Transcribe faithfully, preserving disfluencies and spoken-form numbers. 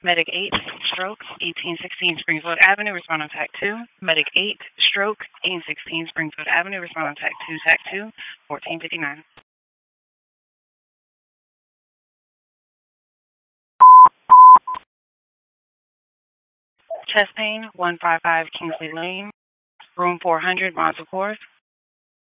Medic eight, stroke, eighteen sixteen Springfield Avenue, respond on TAC two. Medic eight, stroke, eighteen sixteen Springfield Avenue, respond on TAC two, TAC two, fourteen fifty-nine. Chest pain, one five five Kingsley Lane, room four hundred, Montauk Court.